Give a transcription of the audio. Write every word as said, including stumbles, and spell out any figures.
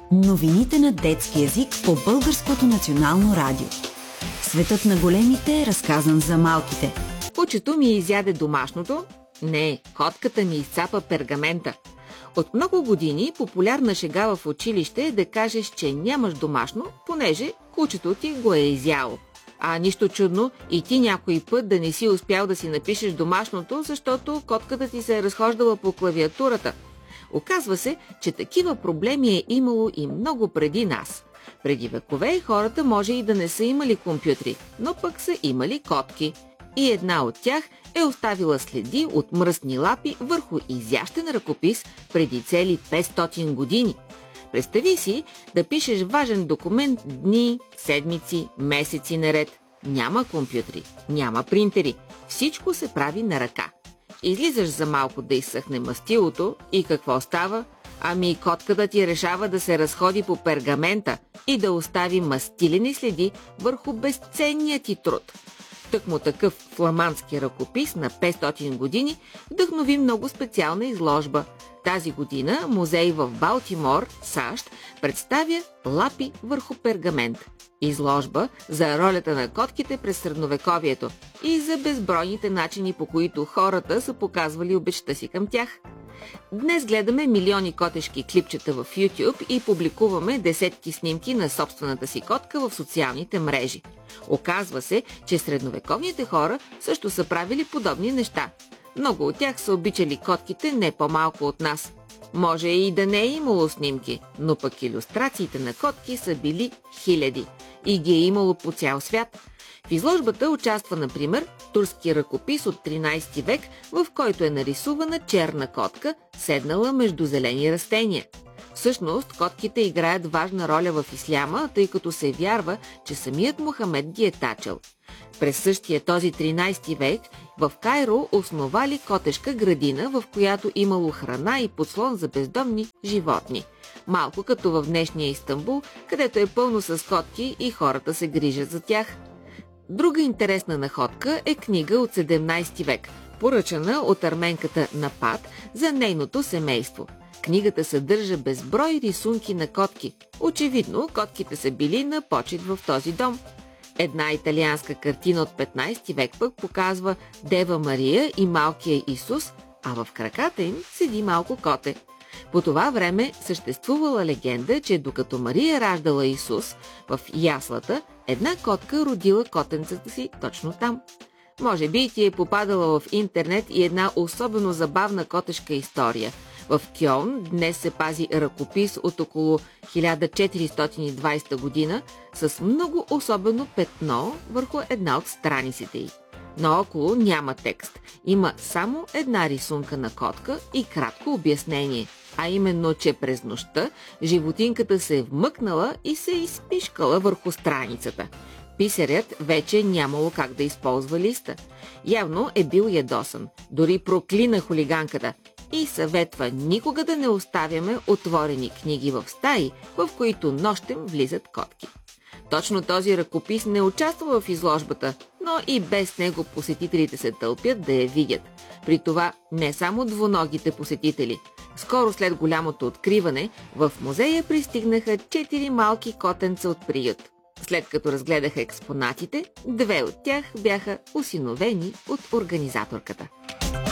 Новините на детски език по Българското национално радио. Светът на големите е разказан за малките. Кучето ми изяде домашното. Не, котката ми изцапа пергамента. От много години популярна шега в училище е да кажеш, че нямаш домашно, понеже кучето ти го е изяло. А нищо чудно и ти някой път да не си успял да си напишеш домашното, защото котката ти се е разхождала по клавиатурата. Оказва се, че такива проблеми е имало и много преди нас. Преди векове хората може и да не са имали компютри, но пък са имали котки. И една от тях е оставила следи от мръсни лапи върху изящен ръкопис преди цели петстотин години. Представи си да пишеш важен документ дни, седмици, месеци наред. Няма компютри, няма принтери. Всичко се прави на ръка. Излизаш за малко да изсъхне мастилото и какво става? Ами котката ти решава да се разходи по пергамента и да остави мастилени следи върху безценния ти труд. Тъкмо такъв фламандски ръкопис на петстотин години вдъхнови много специална изложба. Тази година музей в Балтимор, САЩ, представя лапи върху пергамент. Изложба за ролята на котките през средновековието и за безбройните начини, по които хората са показвали обичта си към тях. Днес гледаме милиони котешки клипчета в YouTube и публикуваме десетки снимки на собствената си котка в социалните мрежи. Оказва се, че средновековните хора също са правили подобни неща. Много от тях са обичали котките не по-малко от нас. Може и да не е имало снимки, но пък илюстрациите на котки са били хиляди и ги е имало по цял свят. В изложбата участва, например, турски ръкопис от тринайсети век, в който е нарисувана черна котка, седнала между зелени растения. Всъщност, котките играят важна роля в исляма, тъй като се вярва, че самият Мохамед ги е тачал. През същия този тринайсети век в Кайро основали котешка градина, в която имало храна и подслон за бездомни животни. Малко като в днешния Истанбул, където е пълно с котки и хората се грижат за тях. Друга интересна находка е книга от седемнайсети век, поръчана от арменката Напад за нейното семейство. Книгата съдържа безброй рисунки на котки. Очевидно, котките са били на почит в този дом. Една италианска картина от петнайсети век пък показва Дева Мария и малкия Исус, а в краката им седи малко коте. По това време съществувала легенда, че докато Мария раждала Исус в яслата, една котка родила котенцата си точно там. Може би ти е попадала в интернет и една особено забавна котешка история. В Кьолн днес се пази ръкопис от около хиляда четиристотин и двайсета година с много особено петно върху една от страниците й. Наоколо няма текст, има само една рисунка на котка и кратко обяснение, а именно, че през нощта животинката се е вмъкнала и се е изпишкала върху страницата. Писарят вече нямало как да използва листа. Явно е бил ядосан, дори проклина хулиганката и съветва никога да не оставяме отворени книги в стаи, в които нощем влизат котки. Точно този ръкопис не участва в изложбата, но и без него посетителите се тълпят да я видят. При това не само двуногите посетители. Скоро след голямото откриване, в музея пристигнаха четири малки котенца от приют. След като разгледаха експонатите, две от тях бяха осиновени от организаторката.